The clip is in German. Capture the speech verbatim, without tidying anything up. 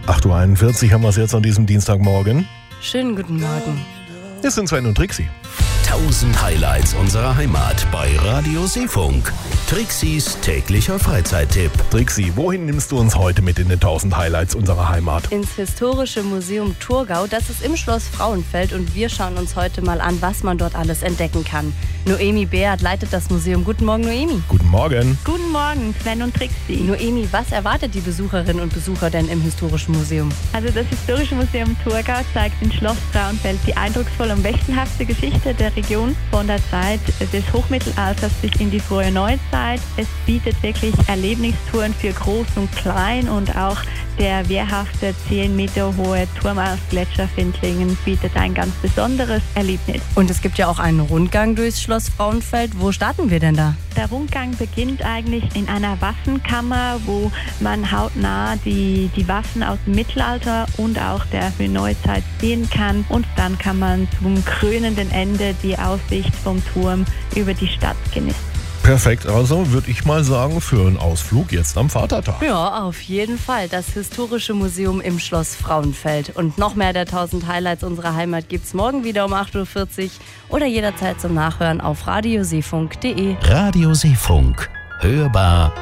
acht Uhr einundvierzig haben wir es jetzt an diesem Dienstagmorgen. Schönen guten Morgen. Es sind Sven und Trixi. tausend Highlights unserer Heimat bei Radio Seefunk. Trixis täglicher Freizeittipp. Trixi, wohin nimmst du uns heute mit in den tausend Highlights unserer Heimat? Ins Historische Museum Thurgau, das ist im Schloss Frauenfeld, und wir schauen uns heute mal an, was man dort alles entdecken kann. Noemi Beert leitet das Museum. Guten Morgen, Noemi. Guten Morgen. Guten Morgen, Sven und Trixi. Noemi, was erwartet die Besucherinnen und Besucher denn im Historischen Museum? Also das Historische Museum Thurgau zeigt in Schloss Frauenfeld die eindrucksvolle und wechselhafte Geschichte der Region von der Zeit des Hochmittelalters bis in die frühe Neuzeit. Es bietet wirklich Erlebnistouren für Groß und Klein, und auch der wehrhafte zehn Meter hohe Turm aus Gletscherfindlingen bietet ein ganz besonderes Erlebnis. Und es gibt ja auch einen Rundgang durchs Schloss Frauenfeld. Wo starten wir denn da? Der Rundgang beginnt eigentlich in einer Waffenkammer, wo man hautnah die, die Waffen aus dem Mittelalter und auch der frühen Neuzeit sehen kann. Und dann kann man zum krönenden Ende die Aussicht vom Turm über die Stadt genießen. Perfekt, also würde ich mal sagen, für einen Ausflug jetzt am Vatertag. Ja, auf jeden Fall. Das Historische Museum im Schloss Frauenfeld. Und noch mehr der tausend Highlights unserer Heimat gibt's morgen wieder um acht Uhr vierzig oder jederzeit zum Nachhören auf radioseefunk punkt de. Radio Seefunk. Hörbar